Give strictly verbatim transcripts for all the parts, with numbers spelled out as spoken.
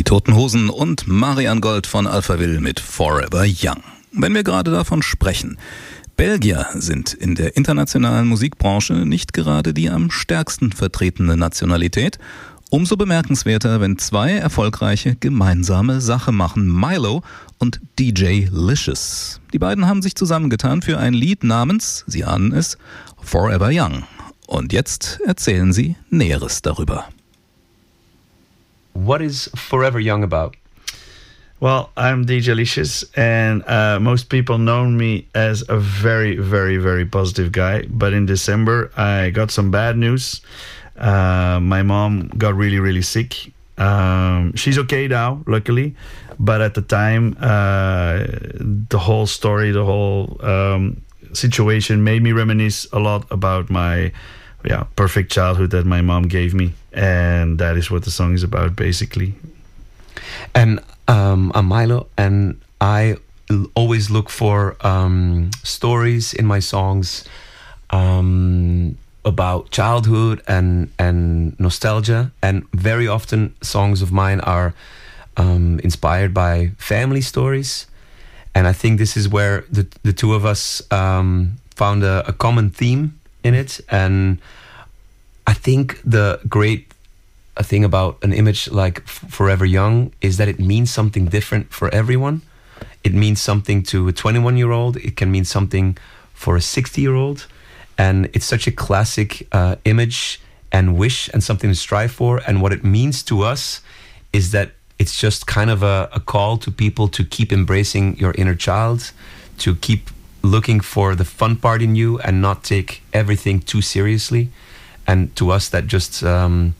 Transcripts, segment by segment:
Toten Hosen und Marian Gold von Alphaville mit Forever Young. Wenn wir gerade davon sprechen, Belgier sind in der internationalen Musikbranche nicht gerade die am stärksten vertretene Nationalität. Umso bemerkenswerter, wenn zwei erfolgreiche gemeinsame Sache machen, Milo und D J Licious. Die beiden haben sich zusammengetan für ein Lied namens, Sie ahnen es, Forever Young. Und jetzt erzählen sie Näheres darüber. What is Forever Young about? Well, I'm D J Licious, and uh, most people know me as a very, very, very positive guy. But in December, I got some bad news. Uh, my mom got really, really sick. Um, she's okay now, luckily. But at the time, uh, the whole story, the whole um, situation made me reminisce a lot about my yeah, perfect childhood that my mom gave me. And that is what the song is about, basically. And um, I'm Milo, and I l- always look for um, stories in my songs um, about childhood and, and nostalgia. And very often songs of mine are um, inspired by family stories. And I think this is where the, the two of us um, found a, a common theme in it. And I think the great thing about an image like Forever Young is that it means something different for everyone. It means something to a twenty-one-year-old. It can mean something for a sixty-year-old. And it's such a classic uh, image and wish and something to strive for. And what it means to us is that it's just kind of a, a call to people to keep embracing your inner child, to keep looking for the fun part in you and not take everything too seriously. And to us, that just um,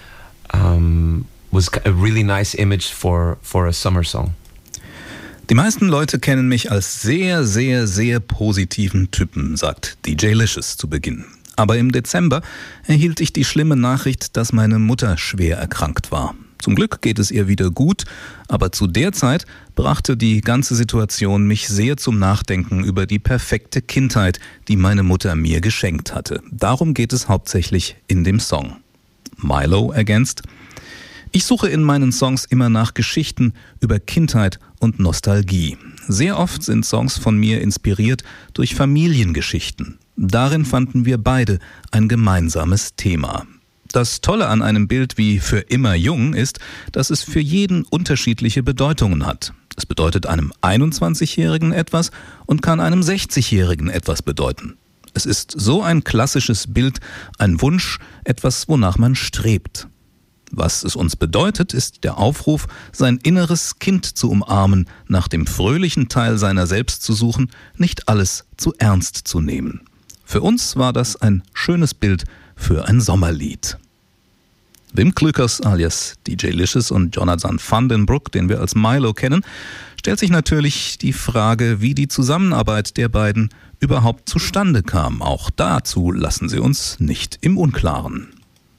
um, was a really nice image for, for a summer song. Die meisten Leute kennen mich als sehr, sehr, sehr positiven Typen, sagt D J Licious zu Beginn. Aber im Dezember erhielt ich die schlimme Nachricht, dass meine Mutter schwer erkrankt war. Zum Glück geht es ihr wieder gut, aber zu der Zeit brachte die ganze Situation mich sehr zum Nachdenken über die perfekte Kindheit, die meine Mutter mir geschenkt hatte. Darum geht es hauptsächlich in dem Song. Milo ergänzt: Ich suche in meinen Songs immer nach Geschichten über Kindheit und Nostalgie. Sehr oft sind Songs von mir inspiriert durch Familiengeschichten. Darin fanden wir beide ein gemeinsames Thema. Das Tolle an einem Bild wie Für immer jung ist, dass es für jeden unterschiedliche Bedeutungen hat. Es bedeutet einem einundzwanzigjährigen etwas und kann einem sechzigjährigen etwas bedeuten. Es ist so ein klassisches Bild, ein Wunsch, etwas, wonach man strebt. Was es uns bedeutet, ist der Aufruf, sein inneres Kind zu umarmen, nach dem fröhlichen Teil seiner selbst zu suchen, nicht alles zu ernst zu nehmen. Für uns war das ein schönes Bild für ein Sommerlied. Wim Klükers alias D J Licious und Jonathan van den Broek, den wir als Milo kennen, stellt sich natürlich die Frage, wie die Zusammenarbeit der beiden überhaupt zustande kam. Auch dazu lassen sie uns nicht im Unklaren.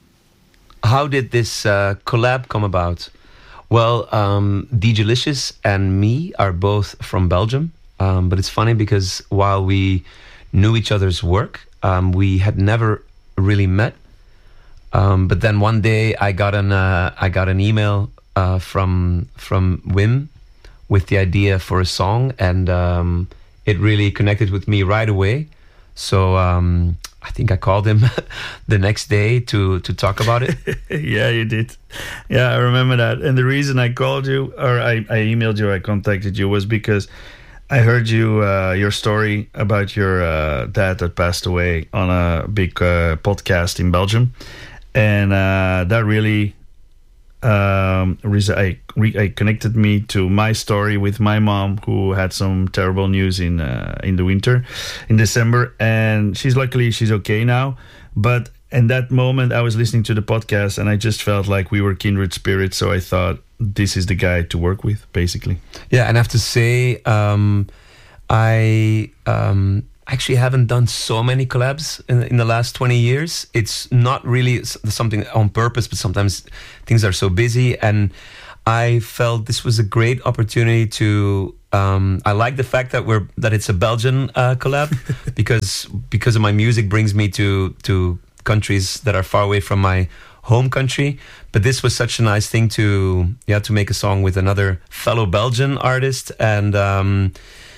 How did this uh, collab come about? Well, um, D J Licious and me are both from Belgium, um, but it's funny because while we knew each other's work, um, we had never really met. Um, but then one day I got an uh, I got an email uh, from from Wim with the idea for a song, and um, it really connected with me right away. So um, I think I called him the next day to to talk about it. Yeah, you did. Yeah, I remember that. And the reason I called you, or I, I emailed you, I contacted you, was because I heard you uh, your story about your uh, dad that passed away on a big uh, podcast in Belgium, and uh, that really um, res- I, re- I connected me to my story with my mom, who had some terrible news in uh, in the winter, in December, and she's luckily she's okay now. But in that moment, I was listening to the podcast, and I just felt like we were kindred spirits. So I thought, this is the guy to work with, basically. Yeah, and I have to say, um, I um, actually haven't done so many collabs in, in the last twenty years. It's not really something on purpose, but sometimes things are so busy. And I felt this was a great opportunity to. Um, I like the fact that we're that it's a Belgian uh, collab because because of my music brings me to to countries that are far away from my home country. But this was such a nice thing to yeah to make a song with another fellow Belgian artist, and um,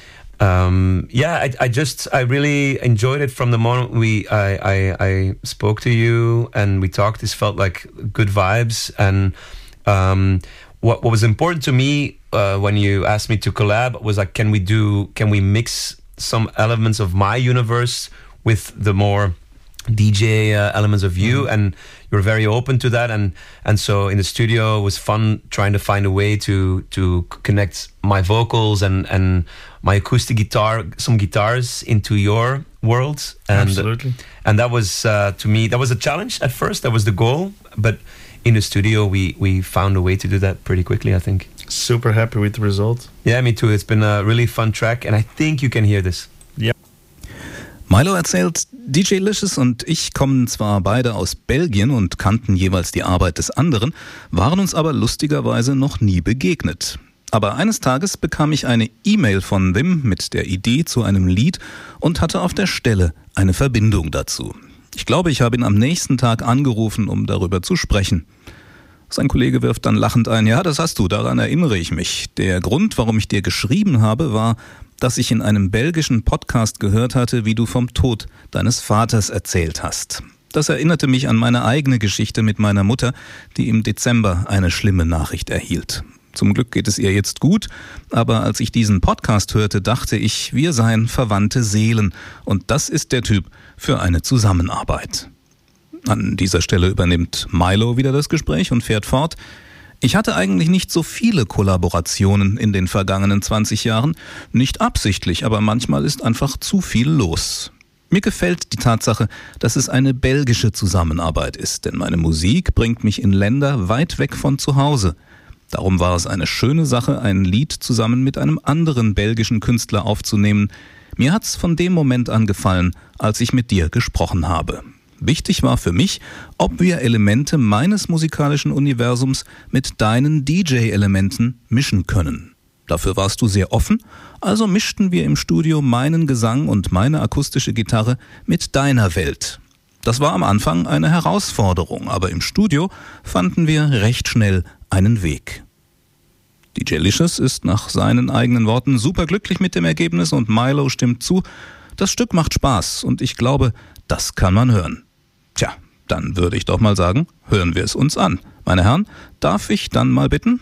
um, yeah, I, I just I really enjoyed it from the moment we I, I I spoke to you and we talked. This felt like good vibes, and um, what what was important to me uh, when you asked me to collab was like, can we do can we mix some elements of my universe with the more D J uh, elements of you, mm-hmm. and you're very open to that, and and so in the studio it was fun trying to find a way to to connect my vocals and and my acoustic guitar, some guitars into your world, and absolutely, and that was uh, to me that was a challenge at first. That was the goal, but in the studio we we found a way to do that pretty quickly, I think. Super happy with the result. Yeah, me too. It's been a really fun track, and I think you can hear this. Yeah. Milo erzählt, D J Licious und ich kommen zwar beide aus Belgien und kannten jeweils die Arbeit des anderen, waren uns aber lustigerweise noch nie begegnet. Aber eines Tages bekam ich eine E-Mail von Wim mit der Idee zu einem Lied und hatte auf der Stelle eine Verbindung dazu. Ich glaube, ich habe ihn am nächsten Tag angerufen, um darüber zu sprechen. Sein Kollege wirft dann lachend ein, ja, das hast du, daran erinnere ich mich. Der Grund, warum ich dir geschrieben habe, war, dass ich in einem belgischen Podcast gehört hatte, wie du vom Tod deines Vaters erzählt hast. Das erinnerte mich an meine eigene Geschichte mit meiner Mutter, die im Dezember eine schlimme Nachricht erhielt. Zum Glück geht es ihr jetzt gut, aber als ich diesen Podcast hörte, dachte ich, wir seien verwandte Seelen und das ist der Typ für eine Zusammenarbeit. An dieser Stelle übernimmt Milo wieder das Gespräch und fährt fort. Ich hatte eigentlich nicht so viele Kollaborationen in den vergangenen zwanzig Jahren. Nicht absichtlich, aber manchmal ist einfach zu viel los. Mir gefällt die Tatsache, dass es eine belgische Zusammenarbeit ist, denn meine Musik bringt mich in Länder weit weg von zu Hause. Darum war es eine schöne Sache, ein Lied zusammen mit einem anderen belgischen Künstler aufzunehmen. Mir hat's von dem Moment an gefallen, als ich mit dir gesprochen habe. Wichtig war für mich, ob wir Elemente meines musikalischen Universums mit deinen D J-Elementen mischen können. Dafür warst du sehr offen, also mischten wir im Studio meinen Gesang und meine akustische Gitarre mit deiner Welt. Das war am Anfang eine Herausforderung, aber im Studio fanden wir recht schnell einen Weg. D J Licious ist nach seinen eigenen Worten superglücklich mit dem Ergebnis und Milo stimmt zu. Das Stück macht Spaß und ich glaube, das kann man hören. Tja, dann würde ich doch mal sagen, hören wir es uns an. Meine Herren, darf ich dann mal bitten?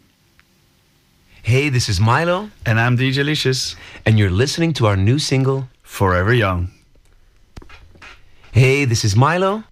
Hey, this is Milo. And I'm D J Licious. And you're listening to our new single, Forever Young. Hey, this is Milo.